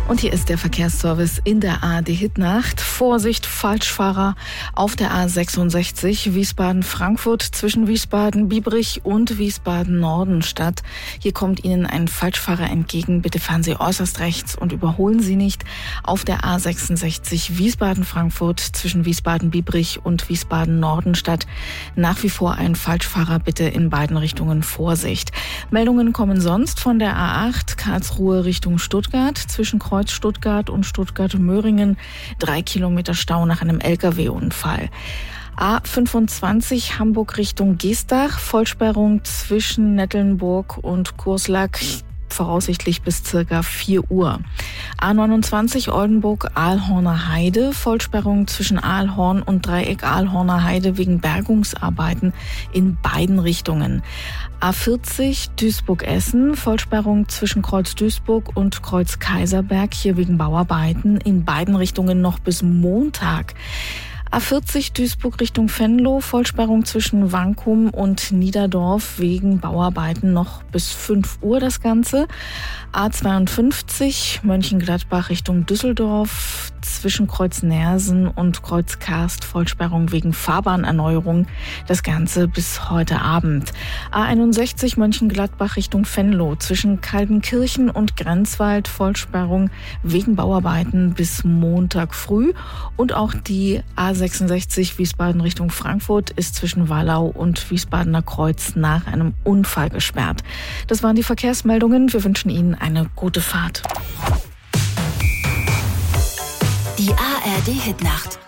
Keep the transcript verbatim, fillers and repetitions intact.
Und hier ist der Verkehrsservice in der A R D-Hitnacht. Vorsicht, Falschfahrer auf der A sechsundsechzig Wiesbaden-Frankfurt zwischen Wiesbaden-Biebrich und Wiesbaden-Nordenstadt. Hier kommt Ihnen ein Falschfahrer entgegen. Bitte fahren Sie äußerst rechts und überholen Sie nicht. Auf der A sechsundsechzig Wiesbaden-Frankfurt zwischen Wiesbaden-Biebrich und Wiesbaden-Nordenstadt. Nach wie vor ein Falschfahrer, bitte in beiden Richtungen Vorsicht. Meldungen kommen sonst von der A acht Karlsruhe Richtung Stuttgart zwischen Kreuz Stuttgart und Stuttgart-Möhringen. Drei Kilometer Stau nach einem L K W-Unfall. A fünfundzwanzig Hamburg Richtung Geestach. Vollsperrung zwischen Nettelnburg und Kurslack. Voraussichtlich bis circa vier Uhr. A neunundzwanzig Oldenburg-Aalhorner Heide. Vollsperrung zwischen Aalhorn und Dreieck Aalhorner Heide wegen Bergungsarbeiten in beiden Richtungen. A vierzig Duisburg-Essen. Vollsperrung zwischen Kreuz Duisburg und Kreuz Kaiserberg. Hier wegen Bauarbeiten in beiden Richtungen noch bis Montag. A vierzig Duisburg Richtung Venlo, Vollsperrung zwischen Wankum und Niederdorf wegen Bauarbeiten noch bis fünf Uhr das Ganze. A zweiundfünfzig Mönchengladbach Richtung Düsseldorf zwischen Kreuz Nersen und Kreuz Karst, Vollsperrung wegen Fahrbahnerneuerung, das Ganze bis heute Abend. A einundsechzig Mönchengladbach Richtung Venlo zwischen Kaldenkirchen und Grenzwald, Vollsperrung wegen Bauarbeiten bis Montag früh. Und auch die A sechsundsechzig Wiesbaden Richtung Frankfurt ist zwischen Wallau und Wiesbadener Kreuz nach einem Unfall gesperrt. Das waren die Verkehrsmeldungen. Wir wünschen Ihnen eine gute Fahrt. Die A R D-Hitnacht.